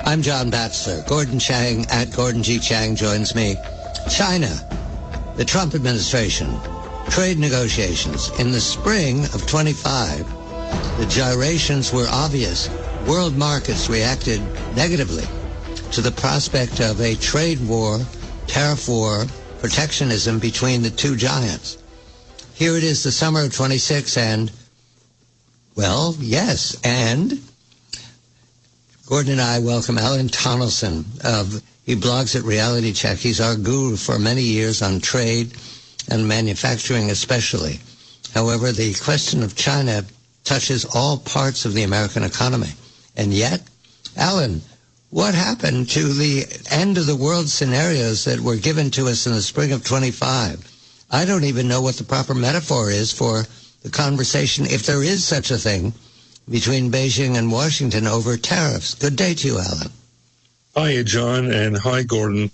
I'm John Batzler. Gordon Chang at Gordon G. Chang joins me. China, the Trump administration, trade negotiations. In the spring of 25, the gyrations were obvious. World markets reacted negatively to the prospect of a trade war, tariff war, protectionism between the two giants. Here it is, the summer of 26, and, well, yes, and Gordon and I welcome Alan Tonelson. He blogs at Reality Check. He's our guru for many years on trade and manufacturing especially. However, the question of China touches all parts of the American economy. And yet, Alan, what happened to the end of the world scenarios that were given to us in the spring of 25? I don't even know what the proper metaphor is for the conversation, if there is such a thing, between Beijing and Washington over tariffs. Good day to you, Alan. Hi, John, and hi, Gordon.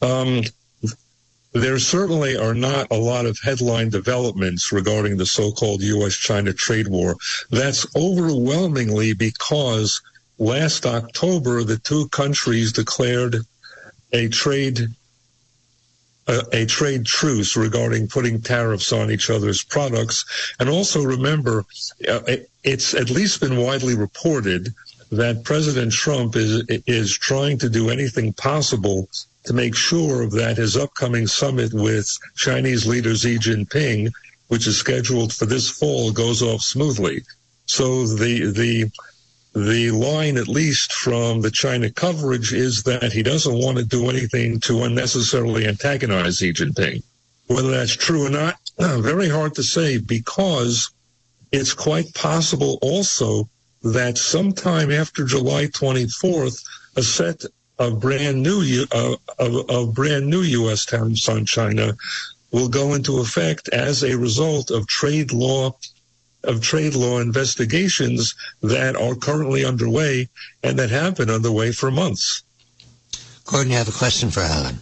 There certainly are not a lot of headline developments regarding the so-called U.S.-China trade war. That's overwhelmingly because last October, the two countries declared a trade truce regarding putting tariffs on each other's products. And also remember, it's at least been widely reported that President Trump is trying to do anything possible to make sure that his upcoming summit with Chinese leader Xi Jinping, which is scheduled for this fall, goes off smoothly. So the line, at least from the China coverage, is that he doesn't want to do anything to unnecessarily antagonize Xi Jinping. Whether that's true or not, very hard to say, because it's quite possible also that sometime after July 24th, a set of brand new U.S. tariffs on China will go into effect as a result of trade law investigations that are currently underway and that have been underway for months. Gordon, you have a question for Alan.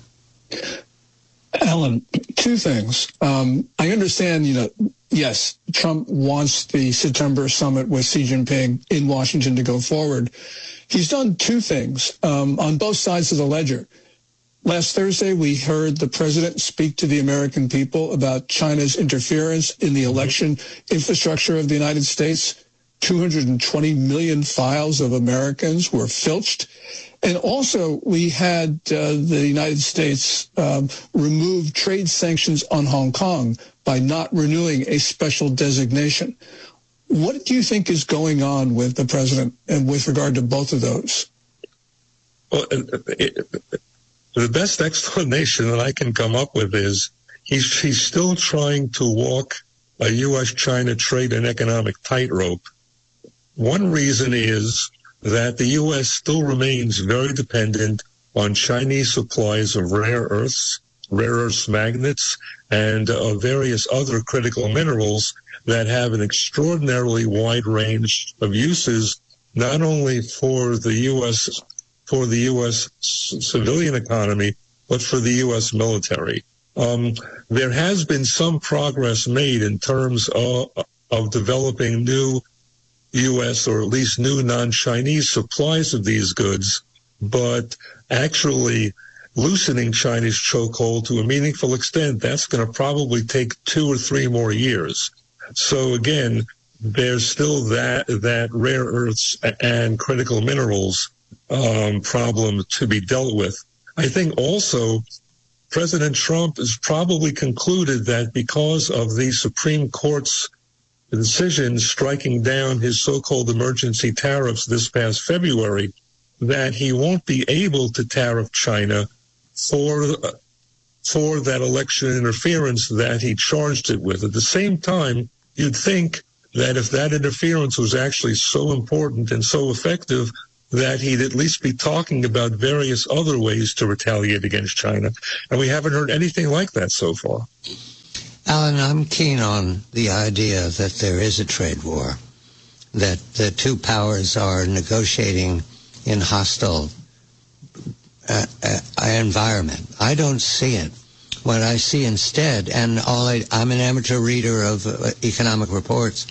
Alan, two things. I understand, yes, Trump wants the September summit with Xi Jinping in Washington to go forward. He's done two things on both sides of the ledger. Last Thursday, we heard the president speak to the American people about China's interference in the election infrastructure of the United States. 220 million files of Americans were filched. And also, we had the United States remove trade sanctions on Hong Kong by not renewing a special designation. What do you think is going on with the president and with regard to both of those? Well, the best explanation that I can come up with is he's still trying to walk a U.S.-China trade and economic tightrope. One reason is that the U.S. still remains very dependent on Chinese supplies of rare earths magnets, and various other critical minerals that have an extraordinarily wide range of uses, not only for the U.S. Civilian economy, but for the U.S. military. There has been some progress made in terms of developing new U.S. or at least new non-Chinese supplies of these goods, but actually loosening China's chokehold to a meaningful extent, that's going to probably take 2 or 3 more years. So again, there's still that rare earths and critical minerals problem to be dealt with. I think also President Trump has probably concluded that because of the Supreme Court's decision striking down his so-called emergency tariffs this past February, that he won't be able to tariff China for that election interference that he charged it with. At the same time, you'd think that if that interference was actually so important and so effective, that he'd at least be talking about various other ways to retaliate against China. And we haven't heard anything like that so far. Alan, I'm keen on the idea that there is a trade war, that the two powers are negotiating in hostile environment. I don't see it. What I see instead, and I'm an amateur reader of economic reports,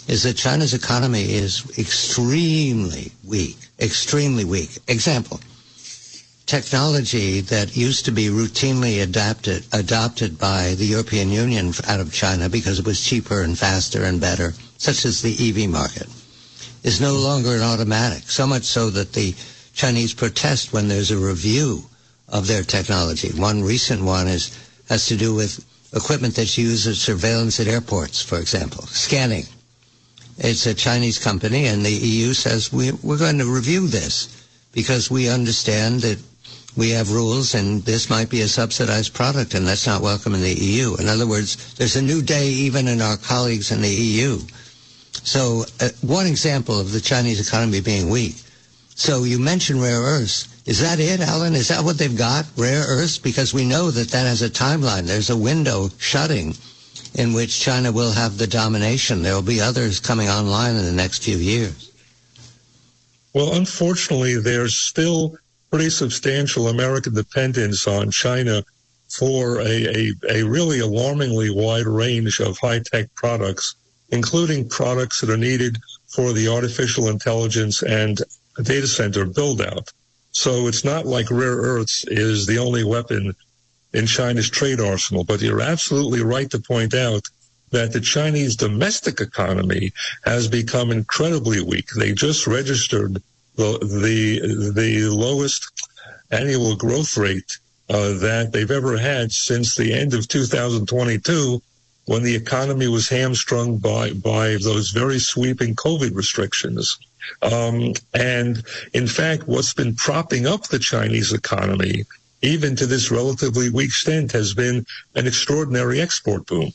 is that China's economy is extremely weak. Example, technology that used to be routinely adopted by the European Union out of China because it was cheaper and faster and better, such as the EV market, is no longer an automatic, so much so that the Chinese protest when there's a review of their technology. One recent one has to do with equipment that's used as surveillance at airports, for example, scanning. It's a Chinese company, and the EU says we're going to review this because we understand that we have rules, and this might be a subsidized product, and that's not welcome in the EU. In other words, there's a new day even in our colleagues in the EU. So one example of the Chinese economy being weak. So you mentioned rare earths. Is that it, Alan? Is that what they've got, rare earths? Because we know that has a timeline. There's a window shutting in which China will have the domination. There will be others coming online in the next few years. Well, unfortunately, there's still pretty substantial American dependence on China for a really alarmingly wide range of high-tech products, including products that are needed for the artificial intelligence and data center build-out. So it's not like rare earths is the only weapon in China's trade arsenal. But you're absolutely right to point out that the Chinese domestic economy has become incredibly weak. They just registered the lowest annual growth rate that they've ever had since the end of 2022, when the economy was hamstrung by those very sweeping COVID restrictions. And in fact, what's been propping up the Chinese economy, even to this relatively weak extent, has been an extraordinary export boom.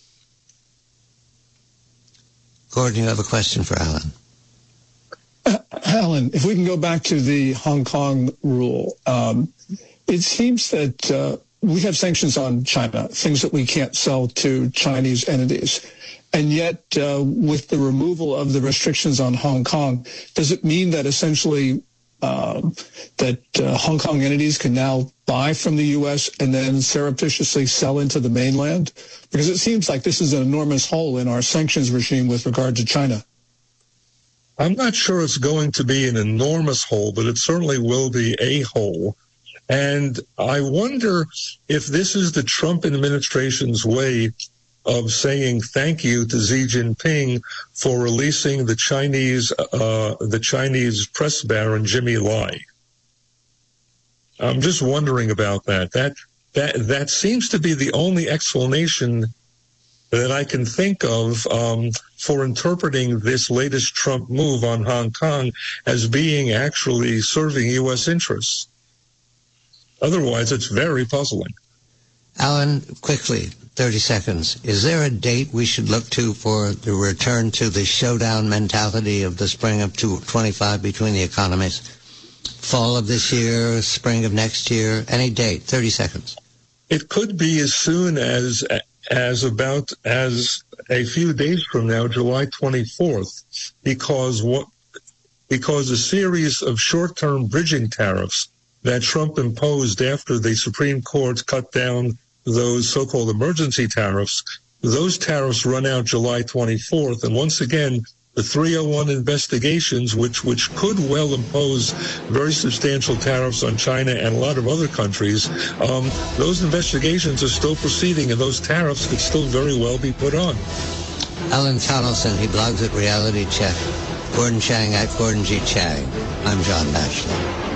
Gordon, you have a question for Alan. Alan, if we can go back to the Hong Kong rule, it seems that we have sanctions on China, things that we can't sell to Chinese entities. And yet, with the removal of the restrictions on Hong Kong, does it mean that essentially that Hong Kong entities can now buy from the U.S. and then surreptitiously sell into the mainland? Because it seems like this is an enormous hole in our sanctions regime with regard to China. I'm not sure it's going to be an enormous hole, but it certainly will be a hole. And I wonder if this is the Trump administration's way of saying thank you to Xi Jinping for releasing the Chinese press baron Jimmy Lai. I'm just wondering about that. That seems to be the only explanation that I can think of for interpreting this latest Trump move on Hong Kong as being actually serving U.S. interests. Otherwise, it's very puzzling. Alan, quickly, 30 seconds. Is there a date we should look to for the return to the showdown mentality of the spring of 25 between the economies? Fall of this year, spring of next year, any date, 30 seconds. It could be as soon as a few days from now, July 24th, because a series of short-term bridging tariffs that Trump imposed after the Supreme Court cut down those so-called emergency tariffs, those tariffs run out July 24th. And once again, the 301 investigations, which could well impose very substantial tariffs on China and a lot of other countries, those investigations are still proceeding, and those tariffs could still very well be put on. Alan Connelson, he blogs at Reality Check. Gordon Chang at Gordon G. Chang. I'm John Batchelor.